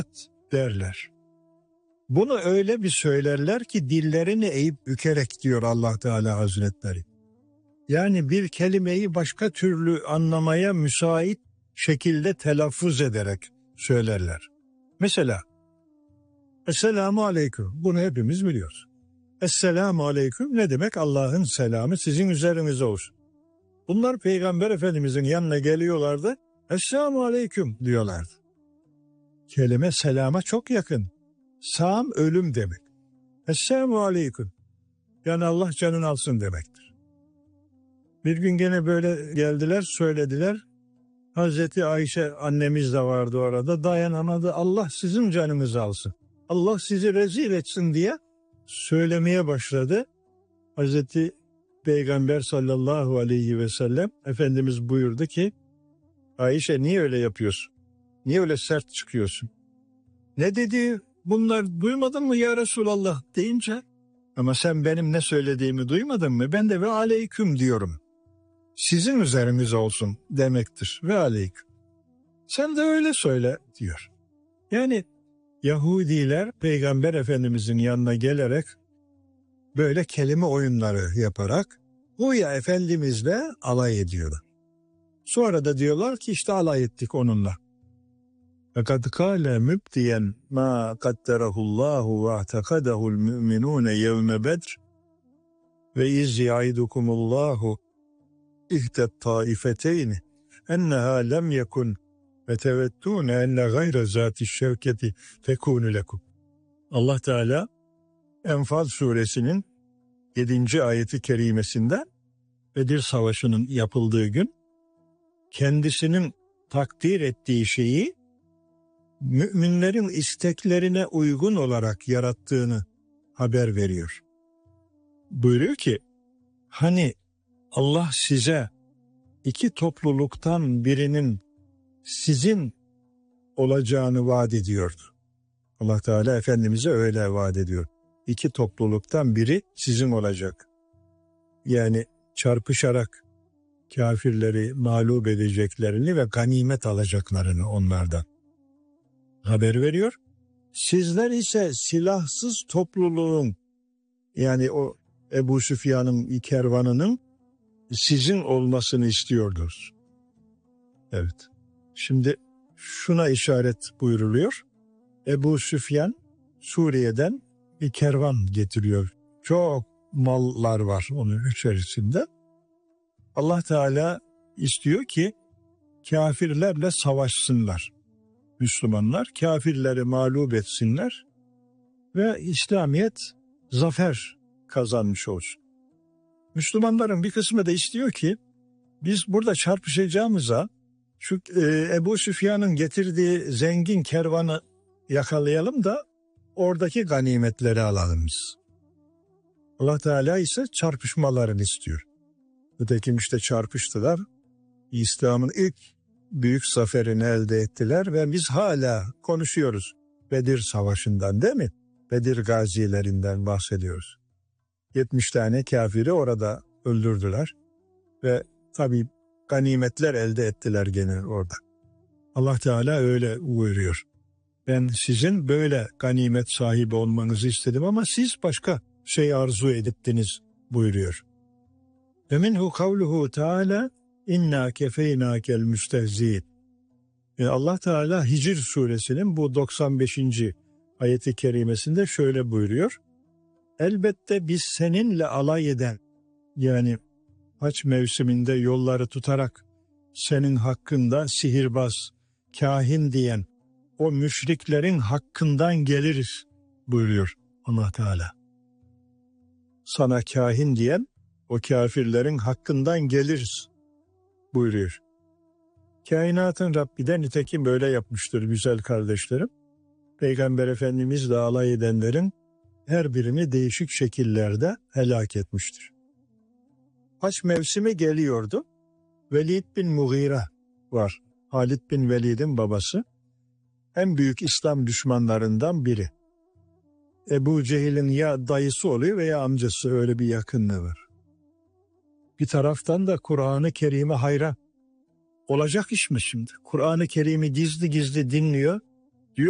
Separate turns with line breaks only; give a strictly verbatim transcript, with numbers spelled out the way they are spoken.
derler. Bunu öyle bir söylerler ki dillerini eğip bükerek diyor Allah Teala Hazretleri. Yani bir kelimeyi başka türlü anlamaya müsait şekilde telaffuz ederek söylerler. Mesela Esselamu Aleyküm, bunu hepimiz biliyoruz. Esselamu Aleyküm ne demek? Allah'ın selamı sizin üzerinize olsun. Bunlar Peygamber Efendimizin yanına geliyorlardı. Esselamu Aleyküm diyorlardı. Kelime selama çok yakın. Sağım ölüm demek. Esselamu Aleyküm. Yani Allah canını alsın demektir. Bir gün gene böyle geldiler, söylediler. Hazreti Ayşe annemiz de vardı orada. Dayanamadı. Allah sizin canınızı alsın. Allah sizi rezil etsin diye söylemeye başladı. Hazreti Peygamber sallallahu aleyhi ve sellem Efendimiz buyurdu ki Ayşe niye öyle yapıyorsun? Niye öyle sert çıkıyorsun? Ne dedi? Bunlar duymadın mı ya Resulallah deyince ama sen benim ne söylediğimi duymadın mı? Ben de ve aleyküm diyorum. Sizin üzerinize olsun demektir. Ve aleyküm. Sen de öyle söyle diyor. Yani Yahudiler Peygamber Efendimizin yanına gelerek böyle kelime oyunları yaparak Huya Efendimizle alay ediyorlar. Sonra da diyorlar ki işte alay ettik onunla. فَقَدْ قَالَ مُبْدِيًا مَا قَدَّرَهُ اللّٰهُ وَاَعْتَقَدَهُ الْمُؤْمِنُونَ يَوْمَ بَدْرٍ وَاِذْ يَعِدُكُمُ اللّٰهُ اِهْتَ الطَّائِفَتَيْنِ اَنَّهَا لَمْ يَكُنْ وَتَوَدُّونَ اَنَّ غَيْرَ ذَاتِ الشَّوْكَةِ تَكُونُ لَكُمْ. Allah Teala Enfal suresinin yedinci ayeti kerimesinde Bedir Savaşı'nın yapıldığı gün kendisinin takdir ettiği şeyi müminlerin isteklerine uygun olarak yarattığını haber veriyor. Buyuruyor ki hani Allah size iki topluluktan birinin sizin olacağını vaat ediyordu. Allah Teala Efendimiz'e öyle vaat ediyor. İki topluluktan biri sizin olacak. Yani çarpışarak kafirleri mağlup edeceklerini ve ganimet alacaklarını onlardan haber veriyor. Sizler ise silahsız topluluğun yani o Ebu Süfyan'ın kervanının sizin olmasını istiyordunuz. Evet. Şimdi şuna işaret buyuruluyor. Ebu Süfyan Suriye'den bir kervan getiriyor. Çok mallar var onun içerisinde. Allah Teala istiyor ki kafirlerle savaşsınlar. Müslümanlar kafirleri mağlup etsinler ve İslamiyet zafer kazanmış olsun. Müslümanların bir kısmı da istiyor ki biz burada çarpışacağımıza şu e, Ebu Süfyan'ın getirdiği zengin kervanı yakalayalım da oradaki ganimetleri alalım biz. Allah Teala ise çarpışmalarını istiyor. Ötekim işte çarpıştılar. İslam'ın ilk büyük zaferini elde ettiler ve biz hala konuşuyoruz. Bedir Savaşı'ndan değil mi? Bedir gazilerinden bahsediyoruz. yetmiş tane kafiri orada öldürdüler ve tabii ganimetler elde ettiler gene orada. Allah Teala öyle buyuruyor. Ben sizin böyle ganimet sahibi olmanızı istedim ama siz başka şey arzu ettiniz buyuruyor. Ve minhu kavluhu Teala inna kefeynakel müstehzi'in. Yani Allah Teala Hicr suresinin bu doksan beşinci ayeti kerimesinde şöyle buyuruyor. Elbette biz seninle alay eden yani haç mevsiminde yolları tutarak senin hakkında sihirbaz, kahin diyen o müşriklerin hakkından geliriz buyuruyor Allah Teala. Sana kahin diyen o kafirlerin hakkından geliriz buyuruyor. Kainatın Rabbi de nitekim böyle yapmıştır güzel kardeşlerim. Peygamber Efendimizle alay edenlerin her birini değişik şekillerde helak etmiştir. Haç mevsimi geliyordu. Velid bin Mughire var. Halid bin Velid'in babası. En büyük İslam düşmanlarından biri. Ebu Cehil'in ya dayısı oluyor veya amcası, öyle bir yakınlığı var. Bir taraftan da Kur'an-ı Kerim'e hayran. Olacak iş mi şimdi? Kur'an-ı Kerim'i gizli gizli dinliyor.